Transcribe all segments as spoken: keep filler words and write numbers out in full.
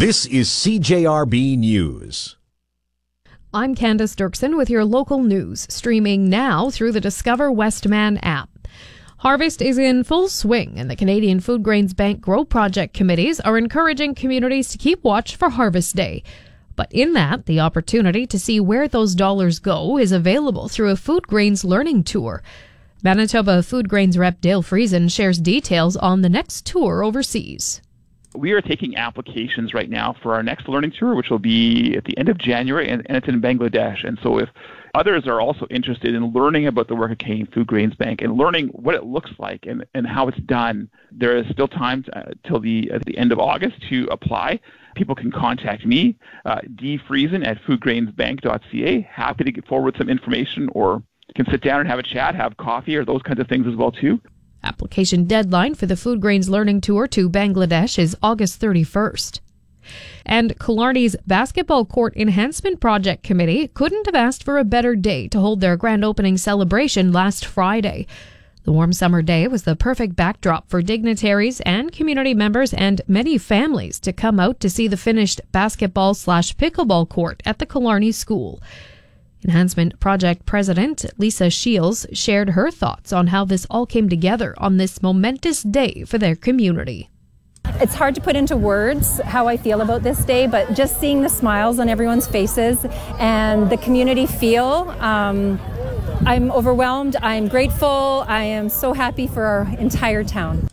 This is C J R B News. I'm Candace Dirksen with your local news, streaming now through the Discover Westman app. Harvest is in full swing, and the Canadian Food Grains Bank Grow Project committees are encouraging communities to keep watch for Harvest Day. But in that, the opportunity to see where those dollars go is available through a Food Grains Learning Tour. Manitoba Food Grains rep Dale Friesen shares details on the next tour overseas. We are taking applications right now for our next learning tour, which will be at the end of January, and, and it's in Bangladesh. And so if others are also interested in learning about the work of Canadian Food Grains Bank and learning what it looks like and, and how it's done, there is still time to, uh, till the, uh, the end of August to apply. People can contact me, uh, d friesen at food grains bank dot c a. Happy to get forward some information, or can sit down and have a chat, have coffee, or those kinds of things as well, too. Application deadline for the Food Grains Learning Tour to Bangladesh is August thirty-first. And Killarney's Basketball Court Enhancement Project Committee couldn't have asked for a better day to hold their grand opening celebration last Friday. The warm summer day was the perfect backdrop for dignitaries and community members and many families to come out to see the finished basketball slash pickleball court at the Killarney School. Enhancement Project President Lisa Shields shared her thoughts on how this all came together on this momentous day for their community. It's hard to put into words how I feel about this day, but just seeing the smiles on everyone's faces and the community feel, um, I'm overwhelmed, I'm grateful, I am so happy for our entire town.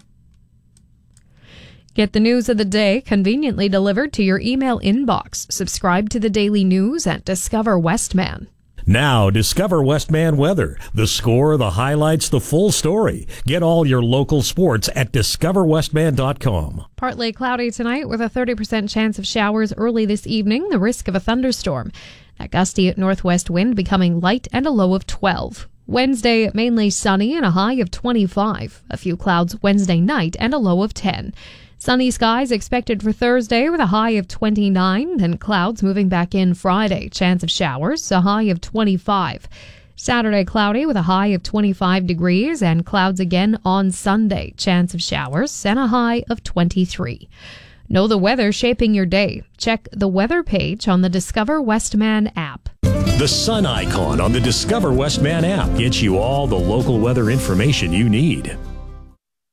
Get the news of the day conveniently delivered to your email inbox. Subscribe to the daily news at Discover Westman. Now, Discover Westman weather. The score, the highlights, the full story. Get all your local sports at discover westman dot com. Partly cloudy tonight with a thirty percent chance of showers early this evening, the risk of a thunderstorm. That gusty northwest wind becoming light and a low of twelve. Wednesday, mainly sunny and a high of twenty-five. A few clouds Wednesday night and a low of ten. Sunny skies expected for Thursday with a high of twenty-nine, then clouds moving back in Friday. Chance of showers, a high of twenty-five. Saturday cloudy with a high of twenty-five degrees and clouds again on Sunday. Chance of showers and a high of twenty-three. Know the weather shaping your day. Check the weather page on the Discover Westman app. The sun icon on the Discover Westman app gets you all the local weather information you need.